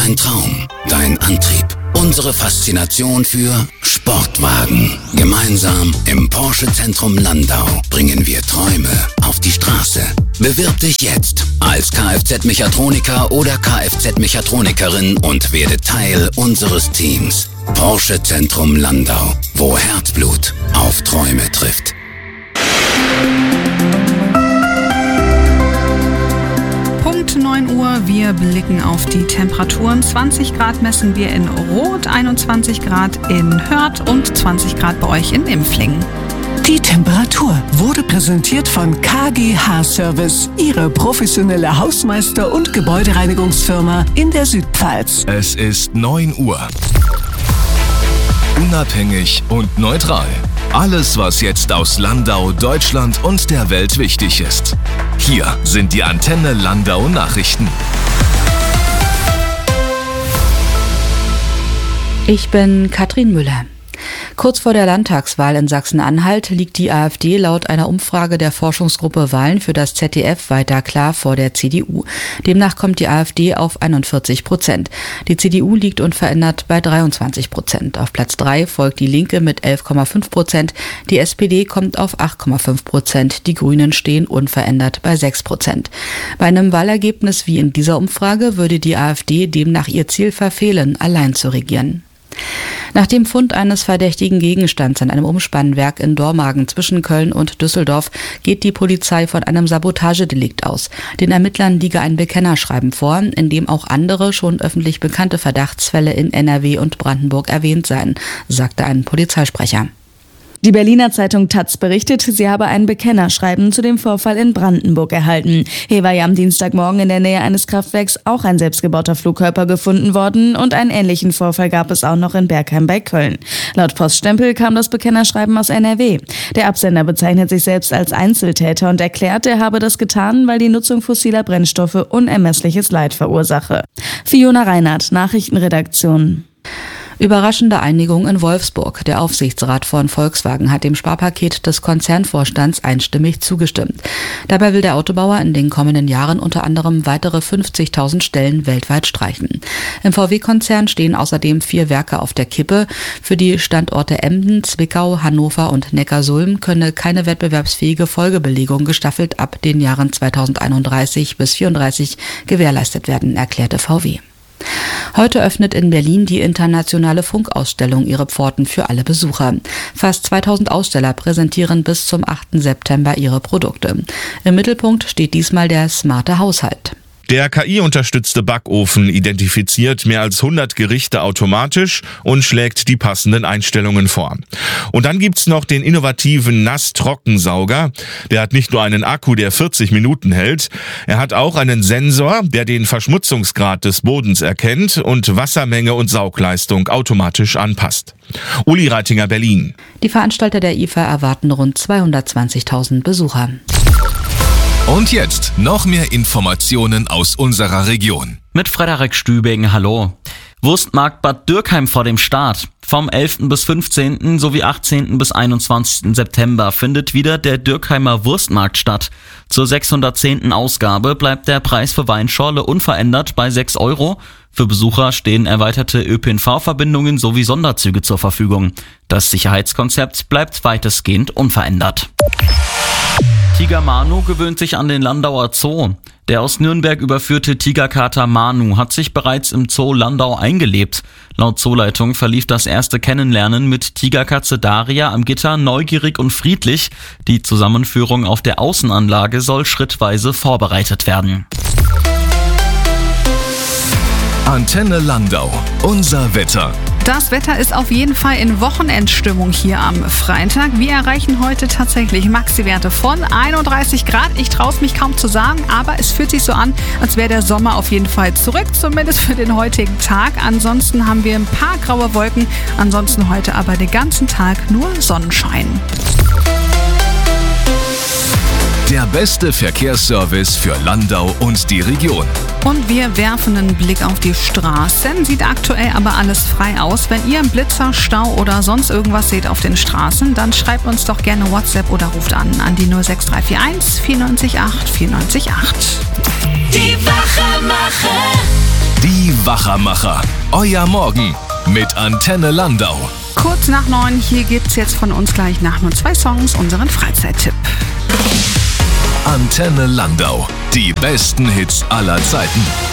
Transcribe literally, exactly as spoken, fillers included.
dein Traum, dein Antrieb. Unsere Faszination für Sportwagen. Gemeinsam im Porsche-Zentrum Landau bringen wir Träume auf die Straße. Bewirb dich jetzt als Kfz-Mechatroniker oder Kfz-Mechatronikerin und werde Teil unseres Teams. Porsche-Zentrum Landau, wo Herzblut auf Träume trifft. neun Uhr, wir blicken auf die Temperaturen. zwanzig Grad messen wir in Roth, einundzwanzig Grad in Hörth und zwanzig Grad bei euch in Impflingen. Die Temperatur wurde präsentiert von K G H Service, Ihre professionelle Hausmeister- und Gebäudereinigungsfirma in der Südpfalz. Es ist neun Uhr. Unabhängig und neutral. Alles, was jetzt aus Landau, Deutschland und der Welt wichtig ist. Hier sind die Antenne Landau Nachrichten. Ich bin Katrin Müller. Kurz vor der Landtagswahl in Sachsen-Anhalt liegt die AfD laut einer Umfrage der Forschungsgruppe Wahlen für das Z D F weiter klar vor der C D U. Demnach kommt die AfD auf einundvierzig Prozent. Die C D U liegt unverändert bei dreiundzwanzig Prozent. Auf Platz drei folgt die Linke mit elf Komma fünf Prozent. Die S P D kommt auf acht Komma fünf Prozent. Die Grünen stehen unverändert bei sechs Prozent. Bei einem Wahlergebnis wie in dieser Umfrage würde die AfD demnach ihr Ziel verfehlen, allein zu regieren. Nach dem Fund eines verdächtigen Gegenstands an einem Umspannwerk in Dormagen zwischen Köln und Düsseldorf geht die Polizei von einem Sabotagedelikt aus. Den Ermittlern liege ein Bekennerschreiben vor, in dem auch andere schon öffentlich bekannte Verdachtsfälle in N R W und Brandenburg erwähnt seien, sagte ein Polizeisprecher. Die Berliner Zeitung Taz berichtet, sie habe ein Bekennerschreiben zu dem Vorfall in Brandenburg erhalten. Hier war ja am Dienstagmorgen in der Nähe eines Kraftwerks auch ein selbstgebauter Flugkörper gefunden worden und einen ähnlichen Vorfall gab es auch noch in Bergheim bei Köln. Laut Poststempel kam das Bekennerschreiben aus N R W. Der Absender bezeichnet sich selbst als Einzeltäter und erklärt, er habe das getan, weil die Nutzung fossiler Brennstoffe unermessliches Leid verursache. Fiona Reinhardt, Nachrichtenredaktion. Überraschende Einigung in Wolfsburg. Der Aufsichtsrat von Volkswagen hat dem Sparpaket des Konzernvorstands einstimmig zugestimmt. Dabei will der Autobauer in den kommenden Jahren unter anderem weitere fünfzigtausend Stellen weltweit streichen. Im V W-Konzern stehen außerdem vier Werke auf der Kippe. Für die Standorte Emden, Zwickau, Hannover und Neckarsulm könne keine wettbewerbsfähige Folgebelegung gestaffelt ab den Jahren zweitausendeinunddreißig bis vierunddreißig gewährleistet werden, erklärte V W. Heute öffnet in Berlin die internationale Funkausstellung ihre Pforten für alle Besucher. Fast zweitausend Aussteller präsentieren bis zum achten September ihre Produkte. Im Mittelpunkt steht diesmal der smarte Haushalt. Der K I-unterstützte Backofen identifiziert mehr als hundert Gerichte automatisch und schlägt die passenden Einstellungen vor. Und dann gibt's noch den innovativen Nass-Trockensauger. Der hat nicht nur einen Akku, der vierzig Minuten hält, er hat auch einen Sensor, der den Verschmutzungsgrad des Bodens erkennt und Wassermenge und Saugleistung automatisch anpasst. Uli Reitinger, Berlin. Die Veranstalter der I F A erwarten rund zweihundertzwanzigtausend Besucher. Und jetzt noch mehr Informationen aus unserer Region. Mit Frederik Stübing, hallo. Wurstmarkt Bad Dürkheim vor dem Start. Vom elften bis fünfzehnten sowie achtzehnten bis einundzwanzigsten September findet wieder der Dürkheimer Wurstmarkt statt. Zur sechshundertzehnten Ausgabe bleibt der Preis für Weinschorle unverändert bei sechs Euro. Für Besucher stehen erweiterte Ö P N V-Verbindungen sowie Sonderzüge zur Verfügung. Das Sicherheitskonzept bleibt weitestgehend unverändert. Tiger Manu gewöhnt sich an den Landauer Zoo. Der aus Nürnberg überführte Tigerkater Manu hat sich bereits im Zoo Landau eingelebt. Laut Zooleitung verlief das erste Kennenlernen mit Tigerkatze Daria am Gitter neugierig und friedlich. Die Zusammenführung auf der Außenanlage soll schrittweise vorbereitet werden. Antenne Landau, unser Wetter. Das Wetter ist auf jeden Fall in Wochenendstimmung hier am Freitag. Wir erreichen heute tatsächlich Maxi-Werte von einunddreißig Grad. Ich traue es mich kaum zu sagen, aber es fühlt sich so an, als wäre der Sommer auf jeden Fall zurück, zumindest für den heutigen Tag. Ansonsten haben wir ein paar graue Wolken, ansonsten heute aber den ganzen Tag nur Sonnenschein. Der beste Verkehrsservice für Landau und die Region. Und wir werfen einen Blick auf die Straßen. Sieht aktuell aber alles frei aus. Wenn ihr einen Blitzer, Stau oder sonst irgendwas seht auf den Straßen, dann schreibt uns doch gerne WhatsApp oder ruft an an die null sechs drei vier eins vier neun acht vier neun acht. Die Wachermacher. Die Wachermacher. Euer Morgen mit Antenne Landau. Kurz nach neun, hier gibt's jetzt von uns gleich nach nur zwei Songs unseren Freizeittipp. Antenne Landau. Die besten Hits aller Zeiten.